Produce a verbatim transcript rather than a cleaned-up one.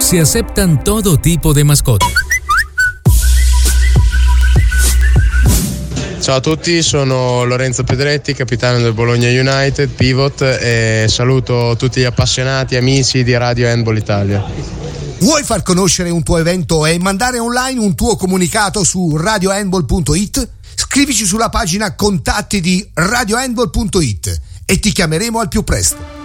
Se aceptan todo tipo de mascotas. Ciao a tutti, sono Lorenzo Pedretti, capitano del Bologna United, pivot, e saluto tutti gli appassionati, amici di Radio Handball Italia. Vuoi far conoscere un tuo evento e mandare online un tuo comunicato su radio handball punto it? Scrivici sulla pagina contatti di radio handball punto it e ti chiameremo al più presto.